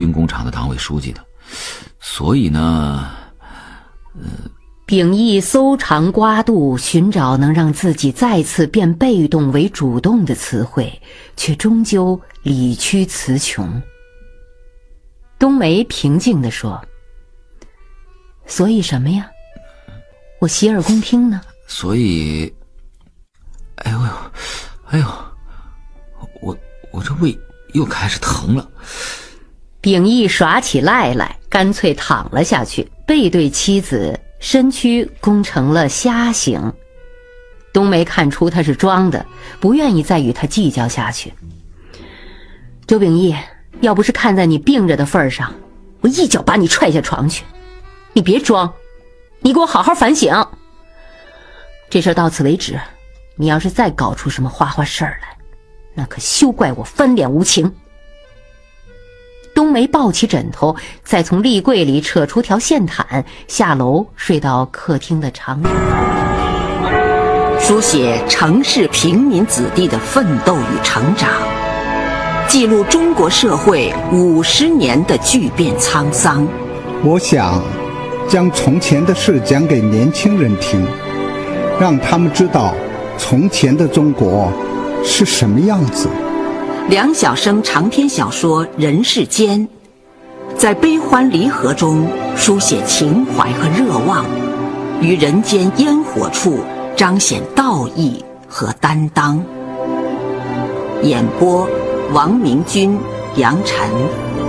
军工厂的党委书记的，所以呢， 秉义搜肠刮肚寻找能让自己再次变被动为主动的词汇，却终究理屈词穷。冬梅平静地说：所以什么呀？我洗耳恭听呢。 所以，哎呦，我这胃又开始疼了。 秉义耍起赖来，干脆躺了下去，背对妻子，身躯弓成了虾形。冬梅看出他是装的，不愿意再与他计较下去。周秉义，要不是看在你病着的份上，我一脚把你踹下床去。你别装，你给我好好反省。这事到此为止，你要是再搞出什么花花事儿来，那可休怪我翻脸无情。冬梅抱起枕头，再从立柜里扯出条线毯，下楼睡到客厅的长床。 书写城市平民子弟的奋斗与成长，记录中国社会50年的巨变沧桑。 我想将从前的事讲给年轻人听，让他们知道从前的中国是什么样子。 梁晓声长篇小说《人世间》，在悲欢离合中书写情怀和热望，于人间烟火处彰显道义和担当。演播：王明君、杨晨。